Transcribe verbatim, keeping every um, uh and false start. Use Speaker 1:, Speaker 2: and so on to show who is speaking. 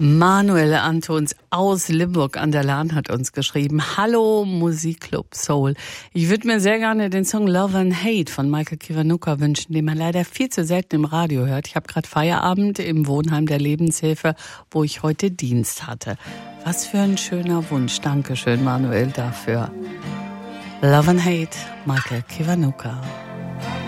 Speaker 1: Manuel Antons aus Limburg an der Lahn hat uns geschrieben: Hallo Musikclub Soul. Ich würde mir sehr gerne den Song Love and Hate von Michael Kiwanuka wünschen, den man leider viel zu selten im Radio hört. Ich habe gerade Feierabend im Wohnheim der Lebenshilfe, wo ich heute Dienst hatte. Was für ein schöner Wunsch. Dankeschön, Manuel, dafür. Love and Hate, Michael Kiwanuka.